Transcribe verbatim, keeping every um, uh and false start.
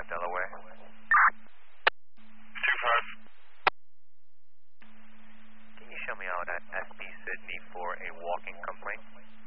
five, Delaware. two five. Can you show me out at S B Sydney for a walking complaint?